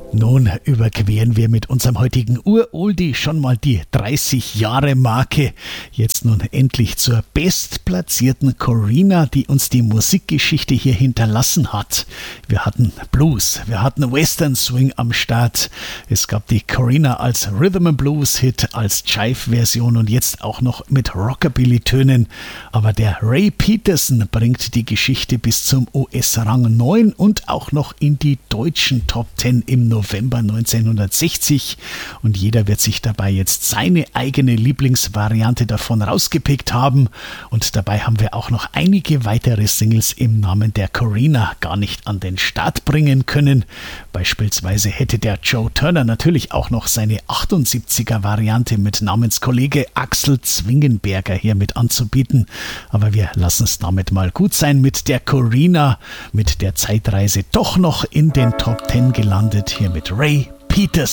Nun überqueren wir mit unserem heutigen Uroldie schon mal die 30-Jahre-Marke. Jetzt nun endlich zur bestplatzierten Corinna, die uns die Musikgeschichte hier hinterlassen hat. Wir hatten Blues, wir hatten Western Swing am Start. Es gab die Corinna als Rhythm and Blues Hit, als Jive-Version und jetzt auch noch mit Rockabilly-Tönen. Aber der Ray Peterson bringt die Geschichte bis zum US-Rang 9 und auch noch in die deutschen Top 10 im November 1960 und jeder wird sich dabei jetzt seine eigene Lieblingsvariante davon rausgepickt haben und dabei haben wir auch noch einige weitere Singles im Namen der Corinna gar nicht an den Start bringen können. Beispielsweise hätte der Joe Turner natürlich auch noch seine 78er Variante mit Namenskollege Axel Zwingenberger hier mit anzubieten, aber wir lassen es damit mal gut sein mit der Corinna, mit der Zeitreise doch noch in den Top 10 gelandet, hier mit Ray Peterson.